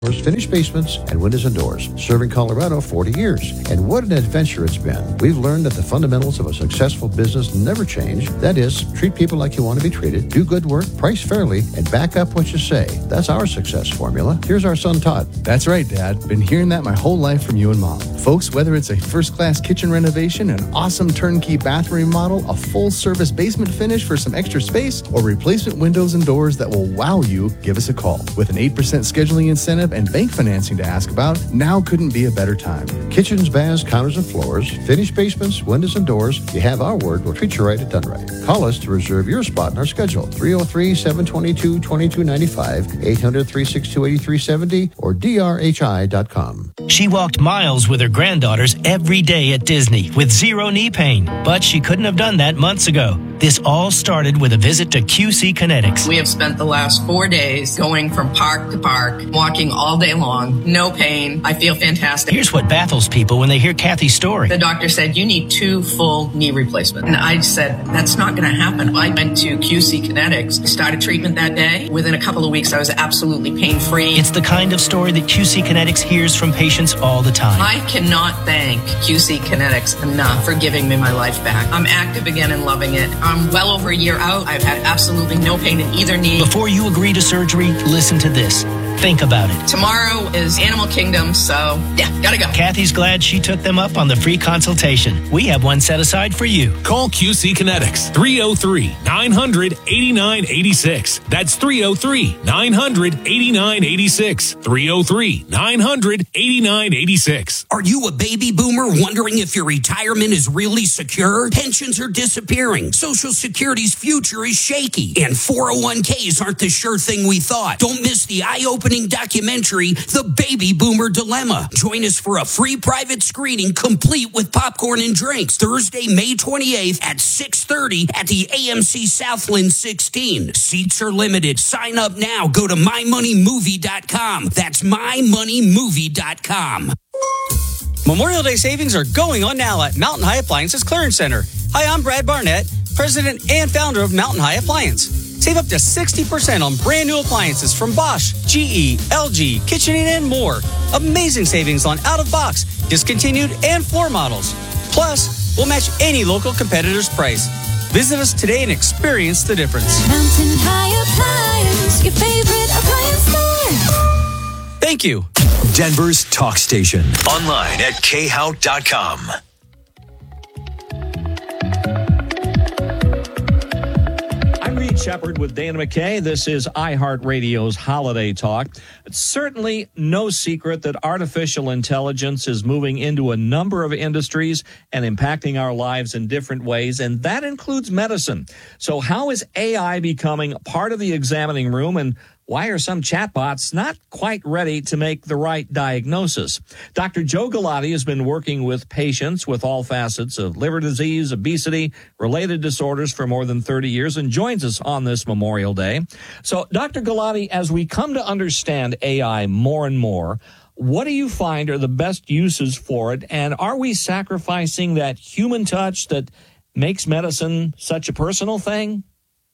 Finished basements, and windows and doors. Serving Colorado 40 years. And what an adventure it's been. We've learned that the fundamentals of a successful business never change. That is, treat people like you want to be treated, do good work, price fairly, and back up what you say. That's our success formula. Here's our son, Todd. That's right, Dad. Been hearing that my whole life from you and Mom. Folks, whether it's a first-class kitchen renovation, an awesome turnkey bathroom remodel, a full-service basement finish for some extra space, or replacement windows and doors that will wow you, give us a call. With an 8% scheduling incentive and bank financing to ask about, now couldn't be a better time. Kitchens, baths, counters, and floors, finished basements, windows, and doors. You have our word. We'll treat you right at Done Right. Call us to reserve your spot in our schedule. 303-722-2295, 800-362-8370, or drhi.com. She walked miles with her granddaughters every day at Disney with zero knee pain, but she couldn't have done that months ago. This all started with a visit to QC Kinetics. We have spent the last 4 days going from park to park, walking all day long, no pain. I feel fantastic. Here's what baffles people when they hear Kathy's story. The doctor said, you need 2 full knee replacements. And I said, that's not going to happen. I went to QC Kinetics, started treatment that day. Within a couple of weeks, I was absolutely pain-free. It's the kind of story that QC Kinetics hears from patients all the time. I cannot thank QC Kinetics enough for giving me my life back. I'm active again and loving it. I'm well over a year out. I've had absolutely no pain in either knee. Before you agree to surgery, listen to this. Think about it. Tomorrow is Animal Kingdom, so yeah, gotta go. Kathy's glad she took them up on the free consultation. We have one set aside for you. Call QC Kinetics, 303-900-8986. That's 303-900-8986. 303-900-8986. Are you a baby boomer wondering if your retirement is really secure? Pensions are disappearing. Social Security's future is shaky. And 401ks aren't the sure thing we thought. Don't miss the eye-opening documentary, The Baby Boomer Dilemma. Join us for a free private screening complete with popcorn and drinks Thursday, May 28th at 6:30 at the AMC Southland 16. Seats are limited. Sign up now. Go to mymoneymovie.com. That's mymoneymovie.com. Memorial Day savings are going on now at Mountain High Appliances Clearance Center. Hi, I'm Brad Barnett, president and founder of Mountain High Appliance. Save up to 60% on brand new appliances from Bosch, GE, LG, KitchenAid, and more. Amazing savings on out-of-box, discontinued, and floor models. Plus, we'll match any local competitor's price. Visit us today and experience the difference. Mountain High Appliance, your favorite appliance store. Thank you. Denver's talk station. Online at khout.com. Reed Shepard with Dana McKay. This is iHeartRadio's Holiday Talk. It's certainly no secret that artificial intelligence is moving into a number of industries and impacting our lives in different ways, and that includes medicine. So how is AI becoming part of the examining room, and why are some chatbots not quite ready to make the right diagnosis? Dr. Joe Galati has been working with patients with all facets of liver disease, obesity, related disorders for more than 30 years and joins us on this Memorial Day. So, Dr. Galati, as we come to understand AI more and more, what do you find are the best uses for it? And are we sacrificing that human touch that makes medicine such a personal thing?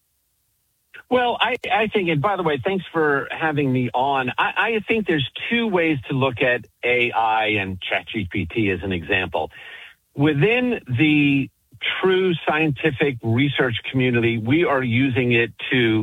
Well, I think, and by the way, thanks for having me on. I think there's 2 ways to look at AI and ChatGPT as an example. Within the true scientific research community, we are using it to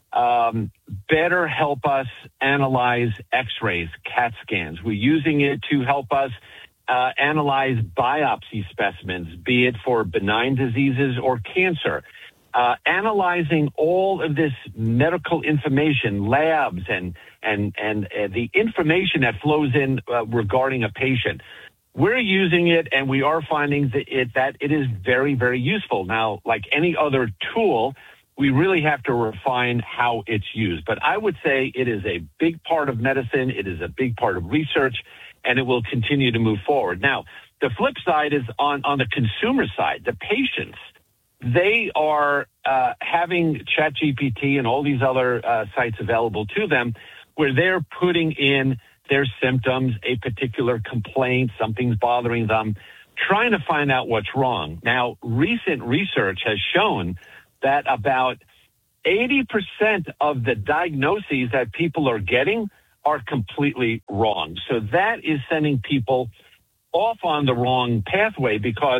better help us analyze X-rays, CAT scans. We're using it to help us analyze biopsy specimens, be it for benign diseases or cancer. Analyzing all of this medical information, labs, and the information that flows in regarding a patient. We're using it, and we are finding that it is very, very useful. Now, like any other tool, we really have to refine how it's used. But I would say it is a big part of medicine. It is a big part of research, and it will continue to move forward. Now, the flip side is on the consumer side, the patients. They are having ChatGPT and all these other sites available to them where they're putting in their symptoms, a particular complaint, something's bothering them, trying to find out what's wrong. Now, recent research has shown that about 80% of the diagnoses that people are getting are completely wrong. So that is sending people off on the wrong pathway, because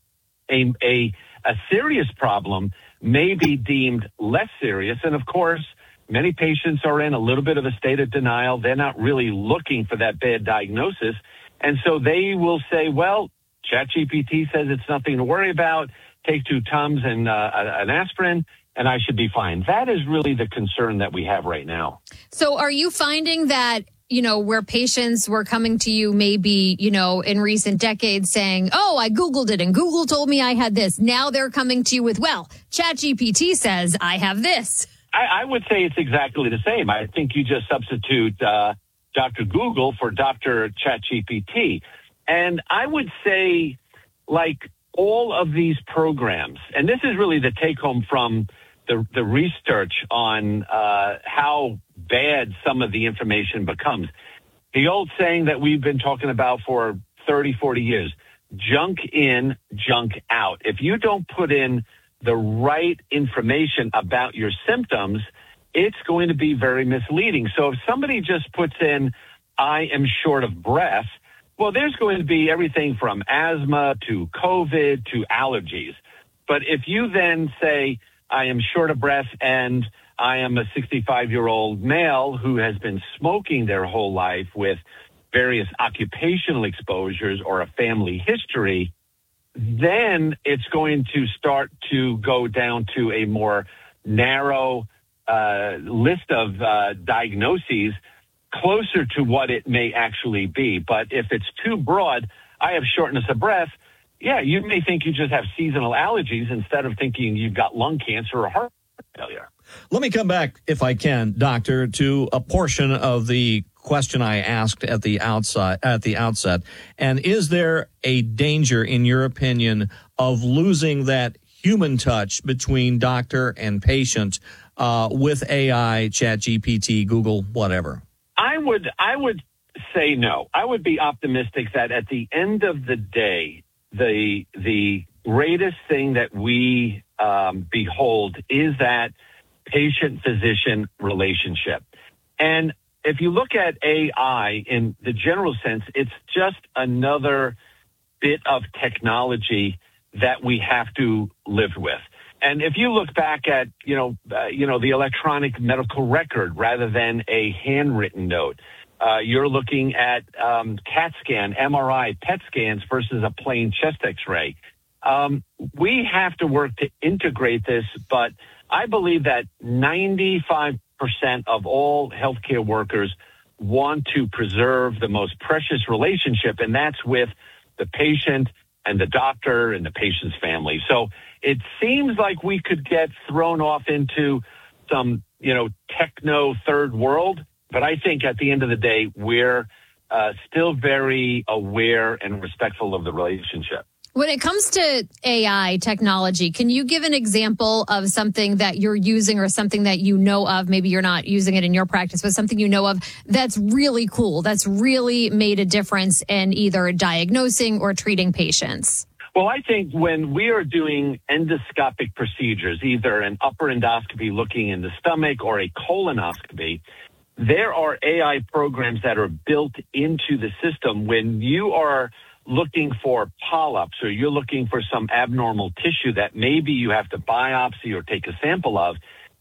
a serious problem may be deemed less serious. And of course, many patients are in a little bit of a state of denial. They're not really looking for that bad diagnosis. And so they will say, well, ChatGPT says it's nothing to worry about. Take 2 Tums and an aspirin, and I should be fine. That is really the concern that we have right now. So are you finding that, where patients were coming to you maybe, in recent decades saying, oh, I Googled it and Google told me I had this. Now they're coming to you with, well, ChatGPT says I have this. I would say it's exactly the same. I think you just substitute Dr. Google for Dr. ChatGPT. And I would say, like, all of these programs, and this is really the take-home from the research on how bad some of the information becomes. The old saying that we've been talking about for 30, 40 years, junk in, junk out. If you don't put in the right information about your symptoms, it's going to be very misleading. So if somebody just puts in, I am short of breath, well, there's going to be everything from asthma to COVID to allergies. But if you then say, I am short of breath and I am a 65-year-old male who has been smoking their whole life with various occupational exposures or a family history, then it's going to start to go down to a more narrow list of diagnoses closer to what it may actually be. But if it's too broad, I have shortness of breath, yeah, you may think you just have seasonal allergies instead of thinking you've got lung cancer or heart failure. Let me come back, if I can, Doctor, to a portion of the question I asked at the outset. And is there a danger, in your opinion, of losing that human touch between doctor and patient with AI, ChatGPT, Google, whatever? I would say no. I would be optimistic that at the end of the day, the greatest thing that we behold is that patient-physician relationship. And if you look at AI in the general sense, it's just another bit of technology that we have to live with. And if you look back at, the electronic medical record rather than a handwritten note, you're looking at CAT scan, MRI, PET scans versus a plain chest X-ray. We have to work to integrate this, but I believe that 95% of all healthcare workers want to preserve the most precious relationship, and that's with the patient and the doctor and the patient's family. So it seems like we could get thrown off into some, techno third world. But I think at the end of the day, we're still very aware and respectful of the relationship. When it comes to AI technology, can you give an example of something that you're using or something that you know of? Maybe you're not using it in your practice, but something you know of that's really cool, that's really made a difference in either diagnosing or treating patients? Well, I think when we are doing endoscopic procedures, either an upper endoscopy looking in the stomach or a colonoscopy, there are AI programs that are built into the system. When you are looking for polyps or you're looking for some abnormal tissue that maybe you have to biopsy or take a sample of,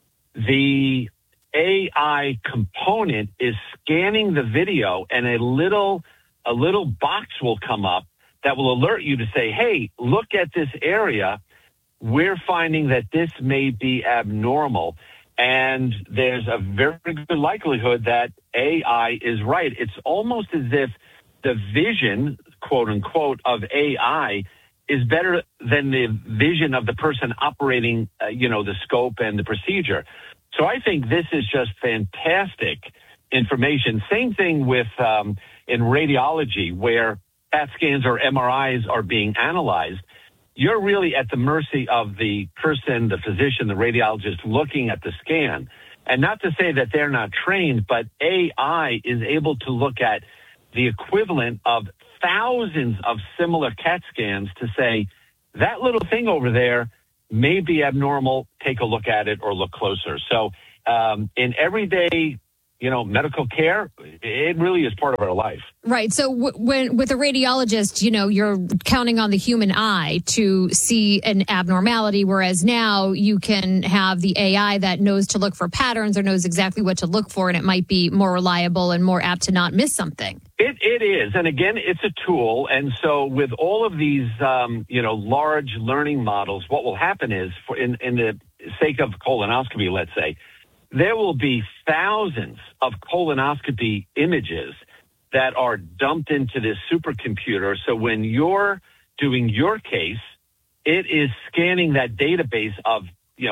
the AI component is scanning the video and a little box will come up that will alert you to say, hey, look at this area. We're finding that this may be abnormal. And there's a very good likelihood that AI is right. It's almost as if the vision, quote unquote, of AI is better than the vision of the person operating, the scope and the procedure. So I think this is just fantastic information. Same thing with in radiology, where CAT scans or MRIs are being analyzed. You're really at the mercy of the person, the physician, the radiologist looking at the scan. And not to say that they're not trained, but AI is able to look at the equivalent of thousands of similar CAT scans to say, that little thing over there may be abnormal, take a look at it or look closer. So in everyday medical care, it really is part of our life. Right. So when with a radiologist, you're counting on the human eye to see an abnormality, whereas now you can have the AI that knows to look for patterns or knows exactly what to look for, and it might be more reliable and more apt to not miss something. It is. And again, it's a tool. And so with all of these, large learning models, what will happen is, in the sake of colonoscopy, let's say, there will be thousands of colonoscopy images that are dumped into this supercomputer. So when you're doing your case, it is scanning that database of,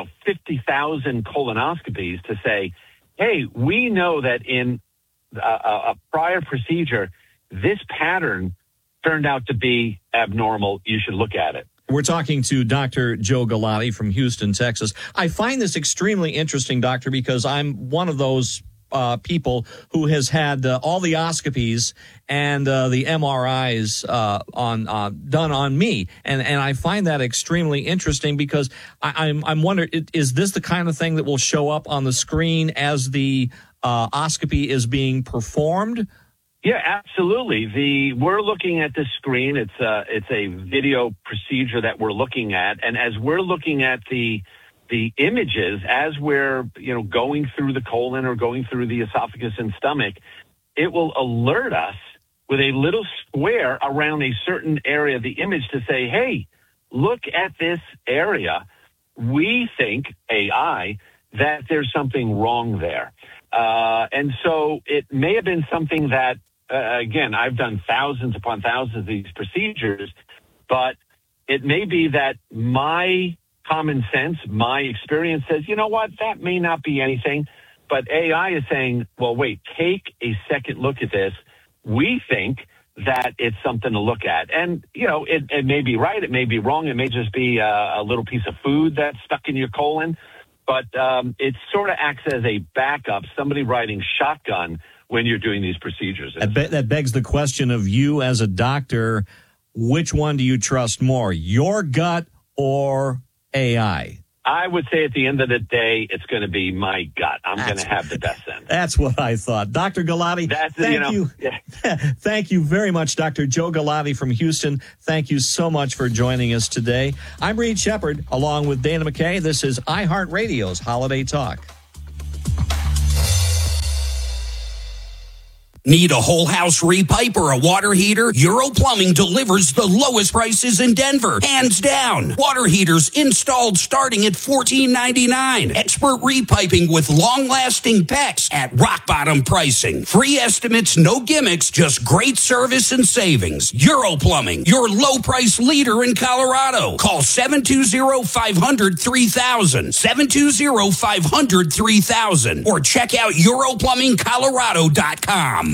50,000 colonoscopies to say, hey, we know that in a prior procedure, this pattern turned out to be abnormal. You should look at it. We're talking to Dr. Joe Galati from Houston, Texas. I find this extremely interesting, Doctor, because I'm one of those people who has had all the oscopies and the MRIs done on me, and I find that extremely interesting because I'm wondering, is this the kind of thing that will show up on the screen as the oscopy is being performed? Yeah, absolutely. We're looking at the screen. It's a video procedure that we're looking at, and as we're looking at the images, as we're going through the colon or going through the esophagus and stomach, it will alert us with a little square around a certain area of the image to say, "Hey, look at this area. We think AI that there's something wrong there." And so it may have been something that, again, I've done thousands upon thousands of these procedures, but it may be that my common sense, my experience says, you know what, that may not be anything. But AI is saying, well, wait, take a second look at this. We think that it's something to look at. And, it may be right. It may be wrong. It may just be a little piece of food that's stuck in your colon. But it sort of acts as a backup, somebody riding shotgun when you're doing these procedures. That begs the question of you as a doctor, which one do you trust more, your gut or AI? I would say at the end of the day, it's going to be my gut. I'm going to have the best sense. That's what I thought. Dr. Galati, thank you. Yeah. Thank you very much, Dr. Joe Galati from Houston. Thank you so much for joining us today. I'm Reed Shepard, along with Dana McKay. This is iHeartRadio's Holiday Talk. Need a whole house repipe or a water heater? Euro Plumbing delivers the lowest prices in Denver. Hands down. Water heaters installed starting at $14.99. Expert repiping with long-lasting PEX at rock-bottom pricing. Free estimates, no gimmicks, just great service and savings. Euro Plumbing, your low-price leader in Colorado. Call 720-500-3000. 720-500-3000. Or check out EuroPlumbingColorado.com.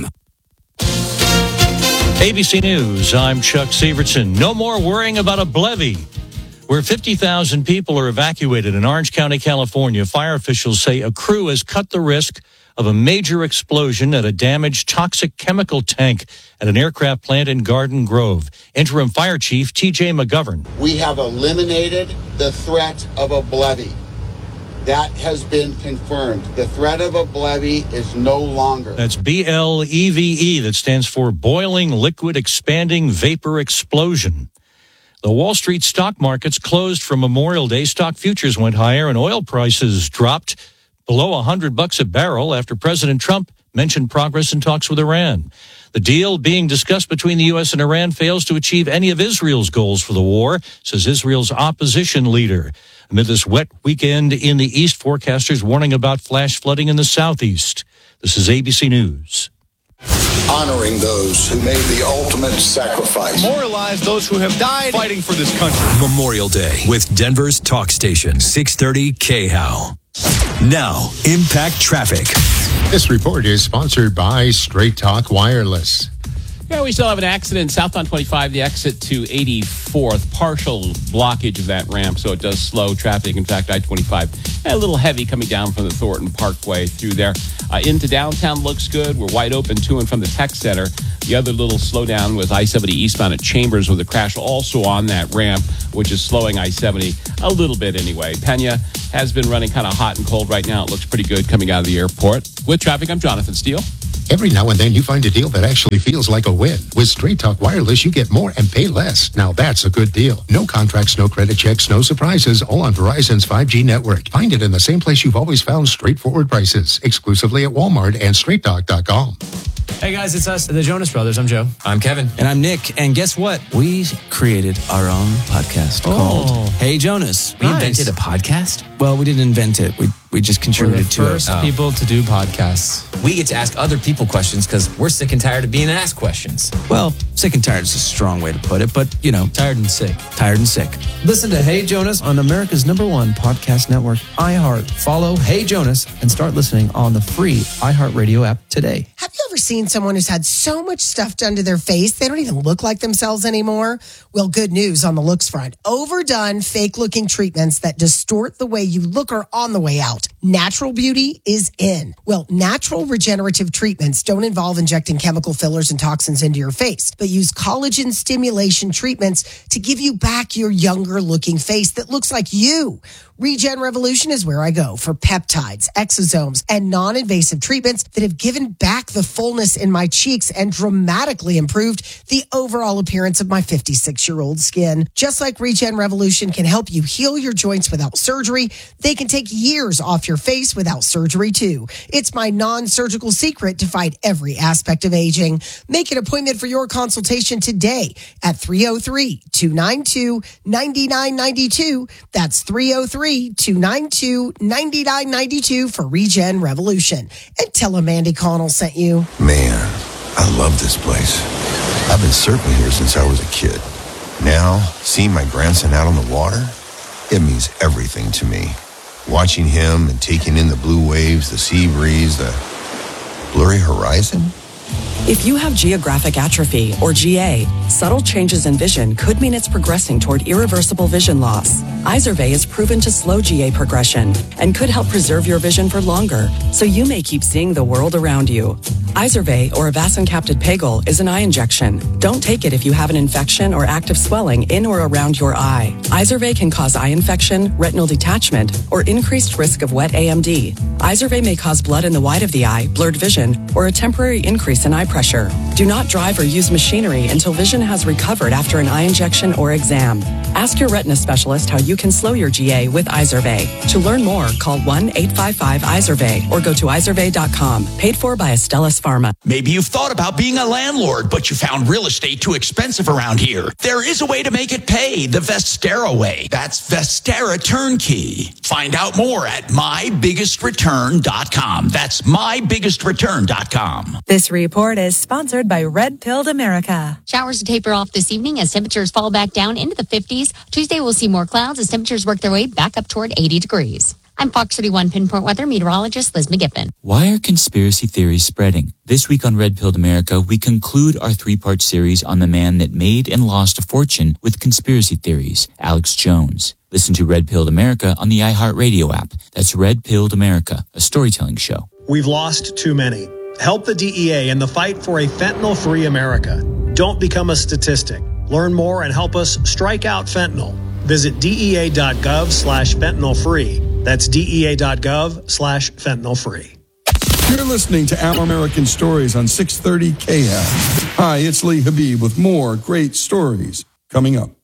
ABC News, I'm Chuck Severson. No more worrying about a Blevy. Where 50,000 people are evacuated in Orange County, California, fire officials say a crew has cut the risk of a major explosion at a damaged toxic chemical tank at an aircraft plant in Garden Grove. Interim Fire Chief T.J. McGovern. We have eliminated the threat of a Blevy. That has been confirmed. The threat of a Blevy is no longer. That's BLEVE. That stands for Boiling Liquid Expanding Vapor Explosion. The Wall Street stock markets closed for Memorial Day. Stock futures went higher and oil prices dropped below $100 a barrel after President Trump mentioned progress in talks with Iran. The deal being discussed between the U.S. and Iran fails to achieve any of Israel's goals for the war, says Israel's opposition leader. Amid this wet weekend in the east, forecasters warning about flash flooding in the southeast. This is ABC News. Honoring those who made the ultimate sacrifice. Memorialize those who have died fighting for this country. Memorial Day with Denver's talk station, 630 KHOW. Now, Impact Traffic. This report is sponsored by Straight Talk Wireless. Yeah, we still have an accident southbound 25, the exit to 84th. Partial blockage of that ramp, so it does slow traffic. In fact, I-25, a little heavy coming down from the Thornton Parkway through there. Into downtown looks good. We're wide open to and from the Tech Center. The other little slowdown was I-70 eastbound at Chambers with a crash also on that ramp, which is slowing I-70 a little bit anyway. Pena has been running kind of hot and cold right now. It looks pretty good coming out of the airport. With traffic, I'm Jonathan Steele. Every now and then you find a deal that actually feels like a win. With Straight Talk Wireless, you get more and pay less. Now that's a good deal. No contracts, no credit checks, no surprises, all on Verizon's 5G network. Find it in the same place you've always found straightforward prices. Exclusively at Walmart and StraightTalk.com. Hey guys, it's us, the Jonas Brothers. I'm Joe. I'm Kevin. And I'm Nick. And guess what? We created our own podcast called Hey Jonas. We invented a podcast? Well, we didn't invent it. We just contributed to it. We're the first people to do podcasts. We get to ask other people questions because we're sick and tired of being asked questions. Well, sick and tired is a strong way to put it, but, you know. Tired and sick. Tired and sick. Listen to Hey Jonas on America's #1 podcast network, iHeart. Follow Hey Jonas and start listening on the free iHeartRadio app today. Have you ever seen someone who's had so much stuff done to their face, they don't even look like themselves anymore? Well, good news on the looks front. Overdone, fake-looking treatments that distort the way you look are on the way out. Natural beauty is in. Well, natural regenerative treatments don't involve injecting chemical fillers and toxins into your face, but use collagen stimulation treatments to give you back your younger-looking face that looks like you. Regen Revolution is where I go for peptides, exosomes, and non-invasive treatments that have given back the fullness in my cheeks and dramatically improved the overall appearance of my 56-year-old skin. Just like Regen Revolution can help you heal your joints without surgery, they can take years off your face without surgery too. It's my non-surgical secret to fight every aspect of aging. Make an appointment for your consultation today at 303-292-9992. That's 303-292-9992 for Regen Revolution. And tell them Andy Connell sent you. Man, I love this place. I've been surfing here since I was a kid. Now, seeing my grandson out on the water, it means everything to me. Watching him and taking in the blue waves, the sea breeze, the blurry horizon. If you have geographic atrophy, or GA, subtle changes in vision could mean it's progressing toward irreversible vision loss. Izervay is proven to slow GA progression and could help preserve your vision for longer, so you may keep seeing the world around you. Izervay, or avacincaptad pegol, is an eye injection. Don't take it if you have an infection or active swelling in or around your eye. Izervay can cause eye infection, retinal detachment, or increased risk of wet AMD. Izervay may cause blood in the white of the eye, blurred vision, or a temporary increase in eye pressure. Do not drive or use machinery until vision has recovered after an eye injection or exam. Ask your retina specialist how you can slow your GA with Izervay. To learn more, call 1-855-IZERVAY or go to izervay.com. Paid for by Astellas Pharma. Maybe you've thought about being a landlord, but you found real estate too expensive around here. There is a way to make it pay, the Vestera way. That's Vestera Turnkey. Find out more at mybiggestreturn.com. That's mybiggestreturn.com. This report is sponsored by Red Pilled America. Showers to taper off this evening as temperatures fall back down into the 50s. Tuesday, we'll see more clouds as temperatures work their way back up toward 80 degrees. I'm Fox 31 Pinpoint Weather meteorologist Liz McGiffin. Why are conspiracy theories spreading? This week on Red Pilled America, we conclude our 3-part series on the man that made and lost a fortune with conspiracy theories, Alex Jones. Listen to Red Pilled America on the iHeartRadio app. That's Red Pilled America, a storytelling show. We've lost too many. Help the DEA in the fight for a fentanyl-free America. Don't become a statistic. Learn more and help us strike out fentanyl. Visit DEA.gov/fentanyl-free. That's DEA.gov/fentanyl-free. You're listening to Our American Stories on 630 KHAL. Hi, it's Lee Habib with more great stories coming up.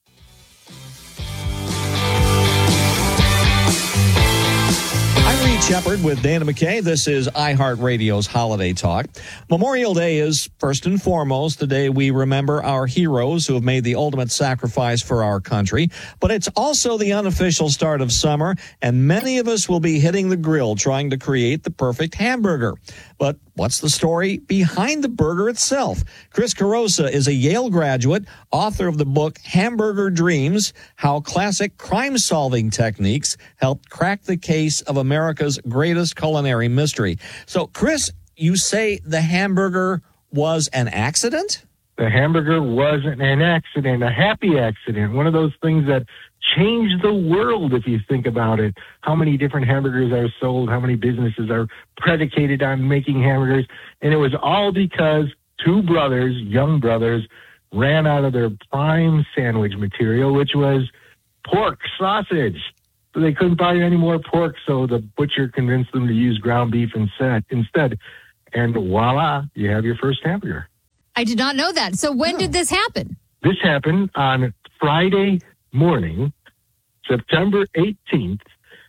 Shepard with Dana McKay. This is iHeartRadio's Holiday Talk. Memorial Day is first and foremost the day we remember our heroes who have made the ultimate sacrifice for our country. But it's also the unofficial start of summer, and many of us will be hitting the grill trying to create the perfect hamburger. But what's the story behind the burger itself? Chris Carosa is a Yale graduate, author of the book Hamburger Dreams, How Classic Crime-Solving Techniques Helped Crack the Case of America's Greatest Culinary Mystery. So, Chris, you say the hamburger was an accident? The hamburger wasn't an accident, a happy accident, one of those things that changed the world if you think about it. How many different hamburgers are sold, how many businesses are predicated on making hamburgers. And it was all because two brothers, young brothers, ran out of their prime sandwich material, which was pork sausage. they couldn't buy any more pork, so the butcher convinced them to use ground beef instead. And voila, you have your first hamburger. I did not know that. So when did this happen? This happened on Friday morning, September 18th,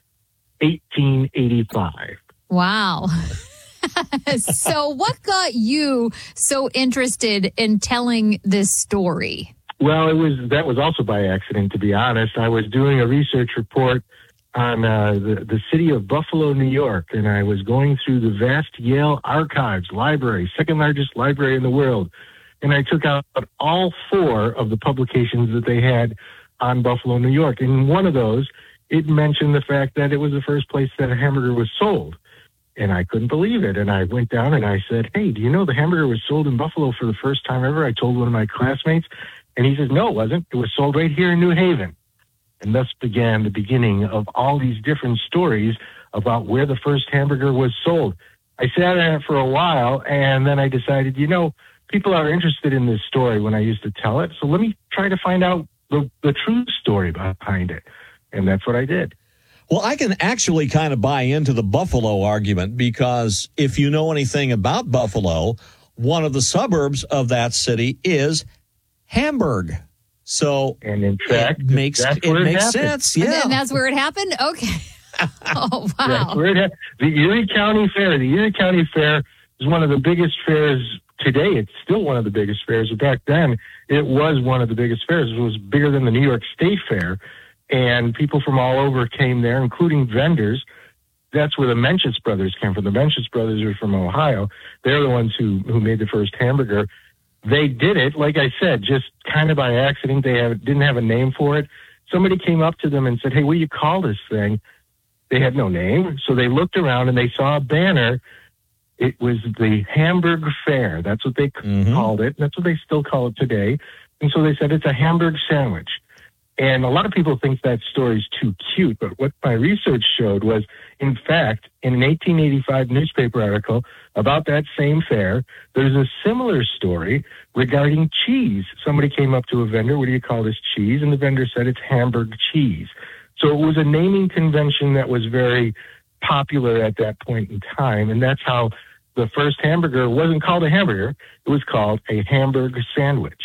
1885. Wow. So what got you so interested in telling this story? Well, that was also by accident, to be honest. I was doing a research report on the city of Buffalo, New York, and I was going through the vast Yale Archives library, second largest library in the world. And I took out all 4 of the publications that they had on Buffalo, New York. And one of those, it mentioned the fact that it was the first place that a hamburger was sold. And I couldn't believe it. And I went down and I said, hey, do you know the hamburger was sold in Buffalo for the first time ever? I told one of my classmates. And he says, no, it wasn't. It was sold right here in New Haven. And thus began the beginning of all these different stories about where the first hamburger was sold. I sat on it for a while, and then I decided, people are interested in this story when I used to tell it. So let me try to find out the true story behind it. And that's what I did. Well, I can actually kind of buy into the Buffalo argument, because if you know anything about Buffalo, one of the suburbs of that city is Hamburg. So, and in fact, it makes sense. Yeah. And that's where it happened? Okay. Oh, wow. That's where it happened. The Erie County Fair. The Erie County Fair is one of the biggest fairs today. It's still one of the biggest fairs. Back then, it was one of the biggest fairs. It was bigger than the New York State Fair. And people from all over came there, including vendors. That's where the Mencius brothers came from. The Mencius brothers are from Ohio. They're the ones who made the first hamburger. They did it, like I said, just kind of by accident. They didn't have a name for it. Somebody came up to them and said, hey, what do you call this thing? They had no name. So they looked around and they saw a banner. It was the Hamburg Fair. That's what they called it. That's what they still call it today. And so they said it's a Hamburg sandwich. And a lot of people think that story's too cute, but what my research showed was, in fact, in an 1885 newspaper article about that same fair, there's a similar story regarding cheese. Somebody came up to a vendor, what do you call this cheese? And the vendor said it's Hamburg cheese. So it was a naming convention that was very popular at that point in time, and that's how the first hamburger wasn't called a hamburger, it was called a Hamburg sandwich.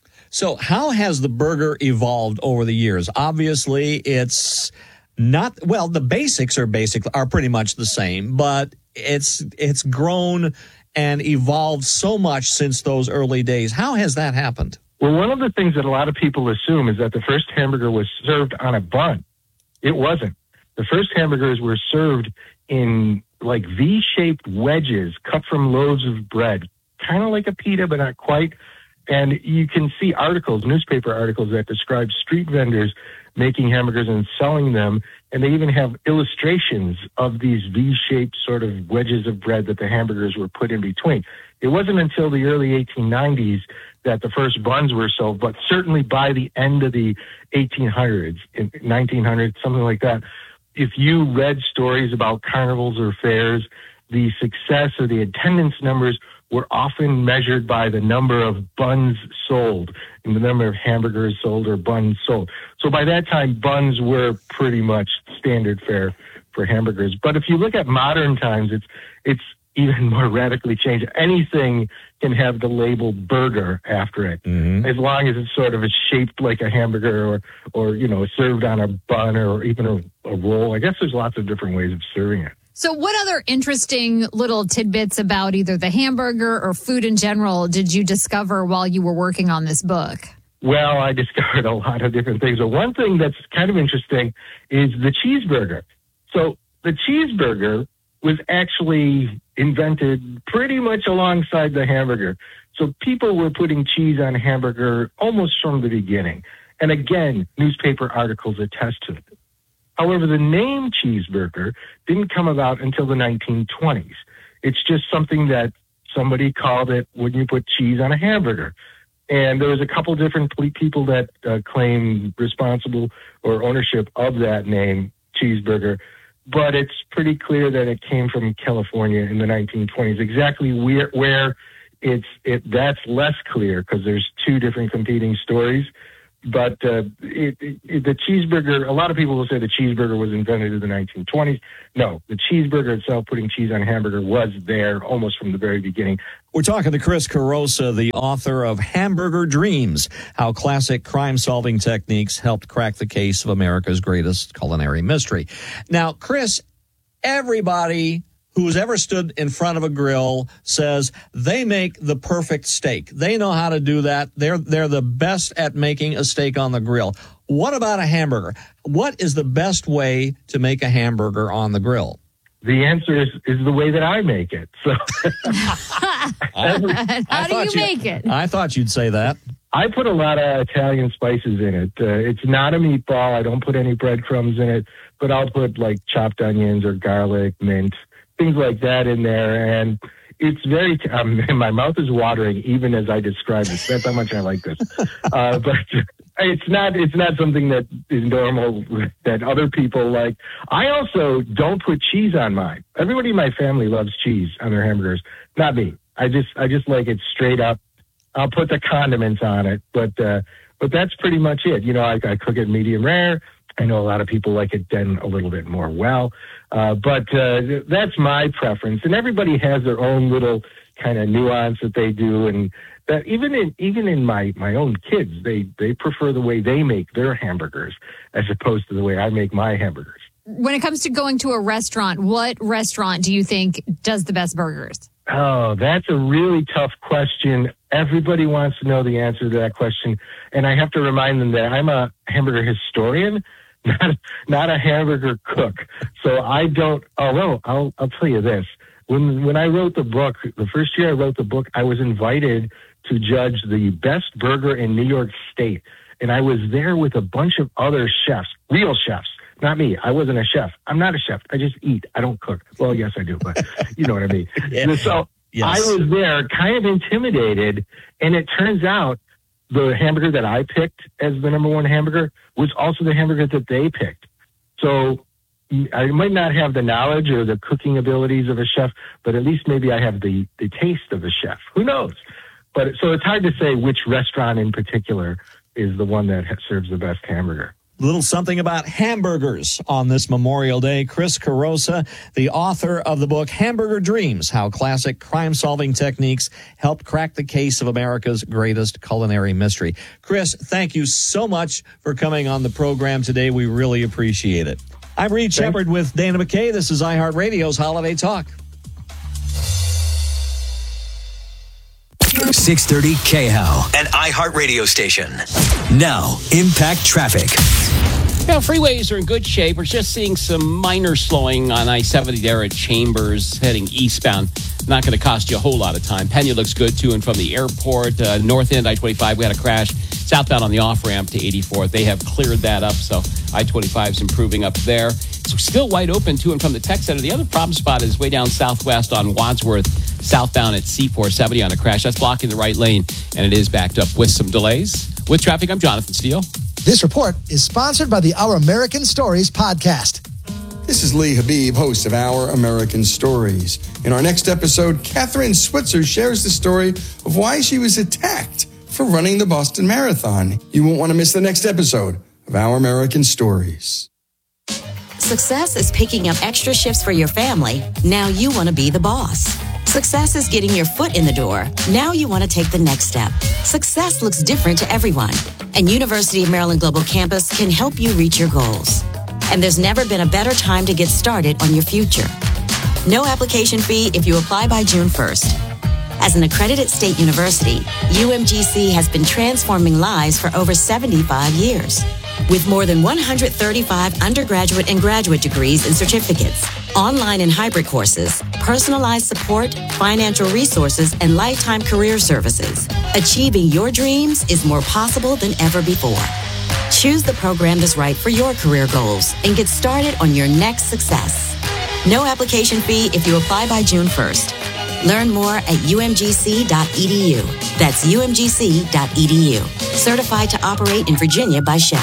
So how has the burger evolved over the years? Obviously, it's not, well, the basics are pretty much the same, but it's grown and evolved so much since those early days. How has that happened? Well, one of the things that a lot of people assume is that the first hamburger was served on a bun. It wasn't. The first hamburgers were served in like V-shaped wedges cut from loaves of bread, kind of like a pita, but not quite. And you can see articles, newspaper articles that describe street vendors making hamburgers and selling them. And they even have illustrations of these V-shaped sort of wedges of bread that the hamburgers were put in between. It wasn't until the early 1890s that the first buns were sold, but certainly by the end of the 1800s, in 1900, something like that, if you read stories about carnivals or fairs, the success or the attendance numbers were often measured by the number of buns sold and the number of hamburgers sold or buns sold. So by that time, buns were pretty much standard fare for hamburgers. But if you look at modern times, it's even more radically changed. Anything can have the label burger after it, as long as it's sort of shaped like a hamburger or served on a bun or even a roll. I guess there's lots of different ways of serving it. So what other interesting little tidbits about either the hamburger or food in general did you discover while you were working on this book? Well, I discovered a lot of different things. But one thing that's kind of interesting is the cheeseburger. So the cheeseburger was actually invented pretty much alongside the hamburger. So people were putting cheese on hamburger almost from the beginning. And again, newspaper articles attest to it. However, the name cheeseburger didn't come about until the 1920s. It's just something that somebody called it when you put cheese on a hamburger. And there was a couple different people that claim responsible or ownership of that name, cheeseburger. But it's pretty clear that it came from California in the 1920s. Exactly where that's less clear because there's two different competing stories. But the cheeseburger, a lot of people will say the cheeseburger was invented in the 1920s. No, the cheeseburger itself, putting cheese on a hamburger, was there almost from the very beginning. We're talking to Chris Carosa, the author of Hamburger Dreams, How Classic Crime-Solving Techniques Helped Crack the Case of America's Greatest Culinary Mystery. Now, Chris, everybody who's ever stood in front of a grill says they make the perfect steak. They know how to do that. They're the best at making a steak on the grill. What about a hamburger? What is the best way to make a hamburger on the grill? The answer is the way that I make it. So, How do you make it? I thought you'd say that. I put a lot of Italian spices in it. It's not a meatball. I don't put any breadcrumbs in it, but I'll put like chopped onions or garlic, mint, things like that in there. And it's very, my mouth is watering even as I describe it. That's how much I like this. But it's not something that is normal that other people like. I also don't put cheese on mine. Everybody in my family loves cheese on their hamburgers. Not me. I just like it straight up. I'll put the condiments on it, but that's pretty much it. You know, I cook it medium rare. I know a lot of people like it done a little bit more well, but that's my preference. And everybody has their own little kind of nuance that they do, and that even in my own kids, they prefer the way they make their hamburgers as opposed to the way I make my hamburgers. When it comes to going to a restaurant, what restaurant do you think does the best burgers? Oh, that's a really tough question. Everybody wants to know the answer to that question. And I have to remind them that I'm a hamburger historian, not a hamburger cook. So I don't, although I'll tell you this. When I wrote the book, the first year I wrote the book, I was invited to judge the best burger in New York State. And I was there with a bunch of other chefs, real chefs. Not me. I wasn't a chef. I'm not a chef. I just eat. I don't cook. Well, yes, I do, but you know what I mean. Yeah. So yes. I was there kind of intimidated, and it turns out the hamburger that I picked as the number one hamburger was also the hamburger that they picked. So I might not have the knowledge or the cooking abilities of a chef, but at least maybe I have the taste of a chef. Who knows? But so it's hard to say which restaurant in particular is the one that serves the best hamburger. Little something about hamburgers on this Memorial Day. Chris Carosa, the author of the book Hamburger Dreams, How Classic Crime-Solving Techniques Helped Crack the Case of America's Greatest Culinary Mystery. Chris, thank you so much for coming on the program today. We really appreciate it. I'm Reed Shepard with Dana McKay. This is iHeartRadio's Holiday Talk. 630 KHAL, an iHeart radio station. Now, Impact Traffic. Now, freeways are in good shape. We're just seeing some minor slowing on I-70 there at Chambers heading eastbound. Not going to cost you a whole lot of time. Pena looks good to and from the airport. North end I-25, we had a crash. Southbound on the off-ramp to 84th. They have cleared that up, so I-25 is improving up there. It's still wide open to and from the tech center. The other problem spot is way down southwest on Wadsworth, southbound at C470 on a crash. That's blocking the right lane, and it is backed up with some delays. With traffic, I'm Jonathan Steele. This report is sponsored by the Our American Stories podcast. This is Lee Habib, host of Our American Stories. In our next episode, Catherine Switzer shares the story of why she was attacked for running the Boston Marathon. You won't want to miss the next episode of Our American Stories. Success is picking up extra shifts for your family. Now you want to be the boss. Success is getting your foot in the door. Now you want to take the next step. Success looks different to everyone, and University of Maryland Global Campus can help you reach your goals. And there's never been a better time to get started on your future. No application fee if you apply by June 1st. As an accredited state university, UMGC has been transforming lives for over 75 years. With more than 135 undergraduate and graduate degrees and certificates, online and hybrid courses, personalized support, financial resources, and lifetime career services, achieving your dreams is more possible than ever before. Choose the program that's right for your career goals and get started on your next success. No application fee if you apply by June 1st. Learn more at umgc.edu. That's umgc.edu. Certified to operate in Virginia by Chev.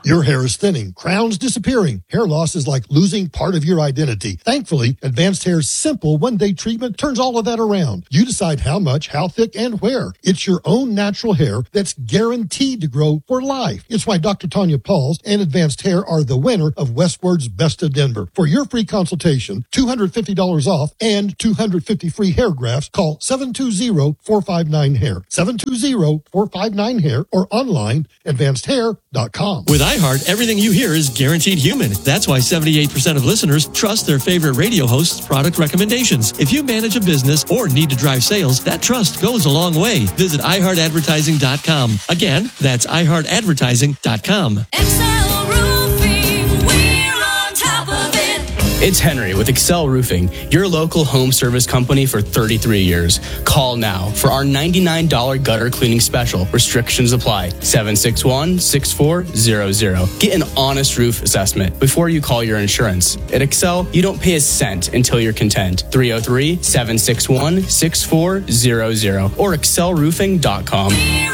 Your hair is thinning, crowns disappearing. Hair loss is like losing part of your identity. Thankfully, Advanced Hair's simple one-day treatment turns all of that around. You decide how much, how thick, and where. It's your own natural hair that's guaranteed to grow for life. It's why Dr. Tanya Pauls and Advanced Hair are the winner of Westward's Best of Denver. For your free consultation, $250 off and 250 free hair grafts, call 720-459-HAIR. 720-459-HAIR or online, advancedhair.com. With iHeart, everything you hear is guaranteed human. That's why 78% of listeners trust their favorite radio host's product recommendations. If you manage a business or need to drive sales, that trust goes a long way. Visit iHeartAdvertising.com. Again, that's iHeartAdvertising.com. It's Henry with Excel Roofing, your local home service company for 33 years. Call now for our $99 gutter cleaning special. Restrictions apply. 761-6400. Get an honest roof assessment before you call your insurance. At Excel, you don't pay a cent until you're content. 303-761-6400 or excelroofing.com.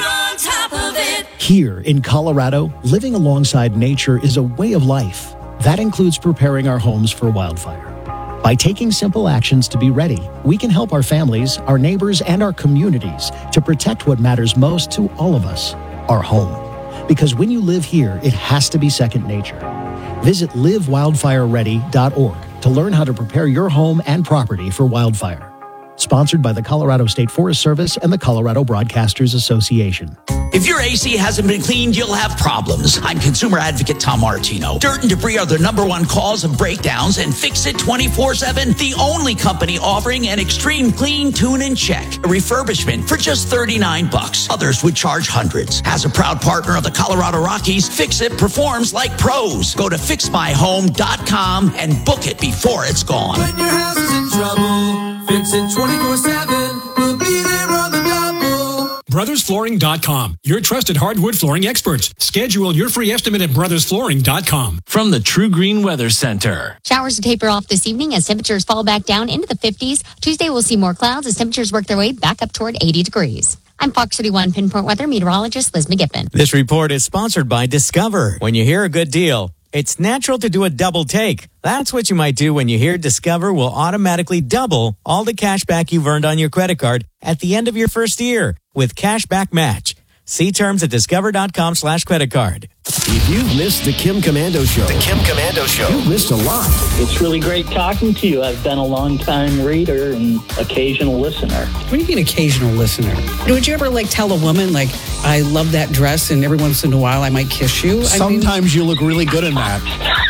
Here in Colorado, living alongside nature is a way of life. That includes preparing our homes for wildfire. By taking simple actions to be ready, we can help our families, our neighbors, and our communities to protect what matters most to all of us, our home. Because when you live here, it has to be second nature. Visit livewildfireready.org to learn how to prepare your home and property for wildfire. Sponsored by the Colorado State Forest Service and the Colorado Broadcasters Association. If your AC hasn't been cleaned, you'll have problems. I'm consumer advocate Tom Martino. Dirt and debris are the number one cause of breakdowns, and Fix It 24/7, the only company offering an extreme clean, tune, and check. A refurbishment for just $39. Others would charge hundreds. As a proud partner of the Colorado Rockies, Fix It performs like pros. Go to fixmyhome.com and book it before it's gone. When your house is in trouble, Fix It 24/7. We'll be there on the double. BrothersFlooring.com, your trusted hardwood flooring experts. Schedule your free estimate at BrothersFlooring.com. From the True Green Weather Center. Showers to taper off this evening as temperatures fall back down into the 50s. Tuesday, we'll see more clouds as temperatures work their way back up toward 80 degrees. I'm Fox 31 Pinpoint Weather meteorologist Liz McGiffin. This report is sponsored by Discover. When you hear a good deal, it's natural to do a double take. That's what you might do when you hear Discover will automatically double all the cash back you've earned on your credit card at the end of your first year with Cashback Match. See terms at discover.com/credit card. If you've missed the Kim Komando Show, you've missed a lot. It's really great talking to you. I've been a long-time reader and occasional listener. What do you mean occasional listener? Would you ever tell a woman, I love that dress and every once in a while I might kiss you? Sometimes you look really good in that.